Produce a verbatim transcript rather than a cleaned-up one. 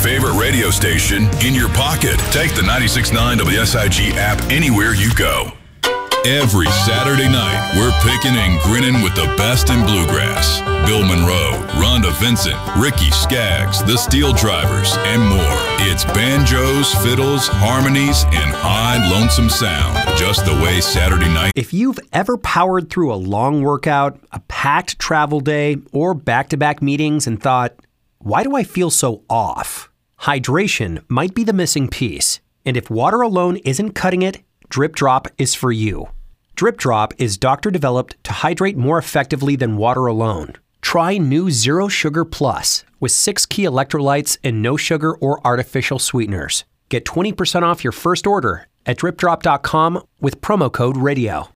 favorite radio station in your pocket. Take the ninety-six point nine W S I G app anywhere you go. Every Saturday night, we're picking and grinning with the best in bluegrass. Bill Monroe, Rhonda Vincent, Ricky Skaggs, the Steel Drivers, and more. It's banjos, fiddles, harmonies, and high lonesome sound, just the way Saturday night. If you've ever powered through a long workout, a packed travel day, or back-to-back meetings and thought, why do I feel so off? Hydration might be the missing piece. And if water alone isn't cutting it, Drip Drop is for you. Drip Drop is doctor-developed to hydrate more effectively than water alone. Try new Zero Sugar Plus with six key electrolytes and no sugar or artificial sweeteners. Get twenty percent off your first order at drip drop dot com with promo code radio.